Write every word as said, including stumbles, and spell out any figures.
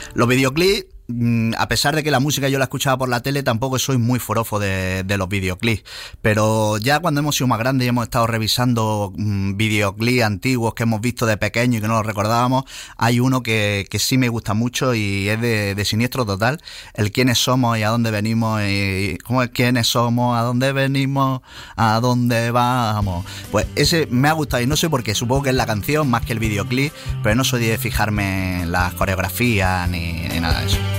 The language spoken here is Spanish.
Los videoclips, a pesar de que la música yo la escuchaba por la tele, tampoco soy muy forofo de, de los videoclips, pero ya cuando hemos sido más grandes y hemos estado revisando mmm, videoclips antiguos que hemos visto de pequeño y que no los recordábamos, hay uno que, que sí me gusta mucho y es de, de Siniestro Total, el quiénes somos y a dónde venimos, y cómo es quiénes somos, a dónde venimos, a dónde vamos. Pues ese me ha gustado y no sé por qué, supongo que es la canción más que el videoclip, pero no soy de fijarme en las coreografías ni, ni nada de eso.